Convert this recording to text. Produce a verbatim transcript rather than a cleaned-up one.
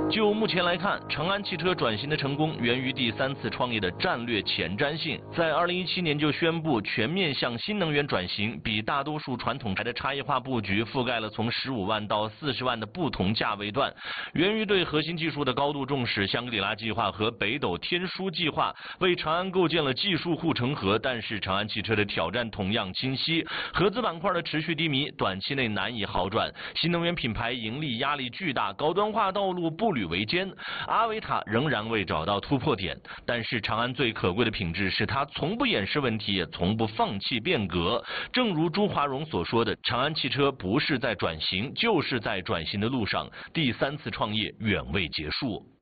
就目前来看，长安汽车转型的成功源于第三次创业的战略前瞻性。在二零一七年就宣布全面向新能源转型，比大多数传统牌的差异化布局覆盖了从十五万到四十万的不同价位段。源于对核心技术的高度重视，香格里拉计划和北斗天枢计划为长安构建了技术护城河。但是长安汽车的挑战同样清晰，合资板块的持续低迷，短期内难以好转。新能源品牌盈利压力巨大，高端化道路步履维艰。阿维塔仍然未找到突破点，但是长安最可贵的品质是它从不掩饰问题，也从不放弃变革。正如朱华荣所说的，长安汽车不是在转型，就是在转型的路上。第三次创业远未结束。